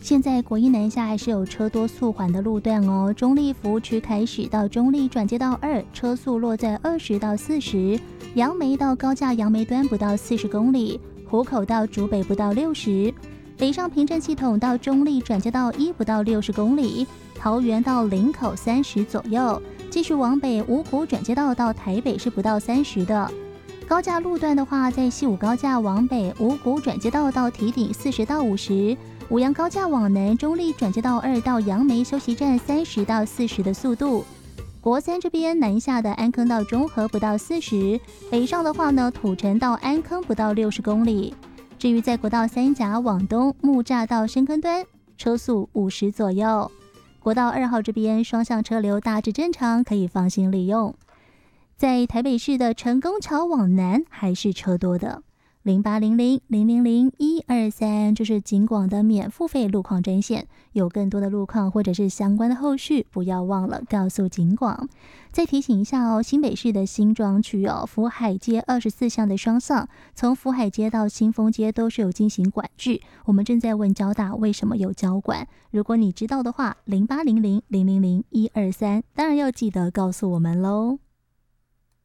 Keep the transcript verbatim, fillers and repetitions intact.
现在国一南下还是有车多速缓的路段哦，中立服务区开始到中立转接道二，车速落在二十到四十，杨梅到高架杨梅端不到四十公里，湖口到竹北不到六十，北上平镇系统到中立转接道一不到六十公里，桃园到林口三十左右，继续往北五股转接道到台北是不到三十的。高架路段的话，在西武高架往北五股转接道到堤顶四十到五十。五杨高架往南，中立转接道二到杨梅休息站三十到四十的速度。国三这边南下的安坑到中和不到四十，北上的话呢，土城到安坑不到六十公里。至于在国道三甲往东，木栅到深坑端，车速五十左右。国道二号这边双向车流大致正常，可以放心利用。在台北市的成功桥往南还是车多的。零八零零零零零一二三，这是警广的免付费路况专线，有更多的路况或者是相关的后续，不要忘了告诉警广。再提醒一下哦，新北市的新庄区哦，福海街二十四巷的双向，从福海街到新丰街都是有进行管制。我们正在问交大为什么有交管，如果你知道的话，零八零零零零零一二三，当然要记得告诉我们喽。